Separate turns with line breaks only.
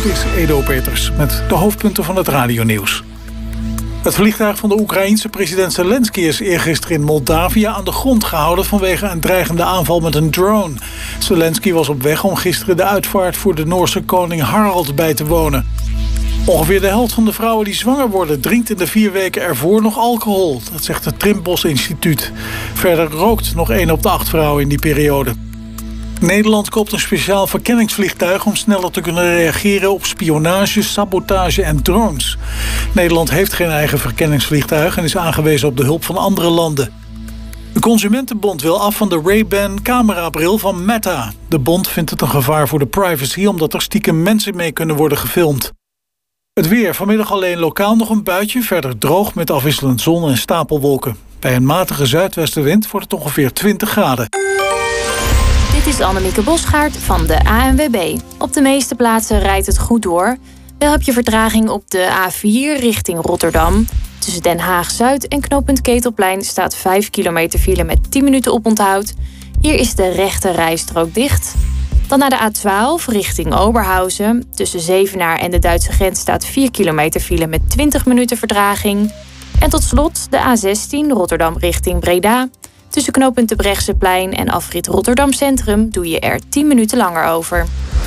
Dit is Edo Peters met de hoofdpunten van het radionieuws. Het vliegtuig van de Oekraïense president Zelensky is eergisteren in Moldavië aan de grond gehouden vanwege een dreigende aanval met een drone. Zelensky was op weg om gisteren de uitvaart voor de Noorse koning Harald bij te wonen. Ongeveer de helft van de vrouwen die zwanger worden drinkt in de 4 weken ervoor nog alcohol. Dat zegt het Trimbos Instituut. Verder rookt nog 1 op de 8 vrouwen in die periode. Nederland koopt een speciaal verkenningsvliegtuig om sneller te kunnen reageren op spionage, sabotage en drones. Nederland heeft geen eigen verkenningsvliegtuig en is aangewezen op de hulp van andere landen. De Consumentenbond wil af van de Ray-Ban camerabril van Meta. De bond vindt het een gevaar voor de privacy omdat er stiekem mensen mee kunnen worden gefilmd. Het weer, vanmiddag alleen lokaal nog een buitje, verder droog met afwisselend zon en stapelwolken. Bij een matige zuidwestenwind wordt het ongeveer 20 graden.
Dit is Annemieke Bosgaard van de ANWB. Op de meeste plaatsen rijdt het goed door. Wel heb je vertraging op de A4 richting Rotterdam. Tussen Den Haag-Zuid en knooppunt Ketelplein staat 5 kilometer file met 10 minuten oponthoud. Hier is de rechte rijstrook dicht. Dan naar de A12 richting Oberhausen. Tussen Zevenaar en de Duitse grens staat 4 kilometer file met 20 minuten vertraging. En tot slot de A16 Rotterdam richting Breda. Tussen knooppunt de Brechtseplein en afrit Rotterdam Centrum doe je er 10 minuten langer over.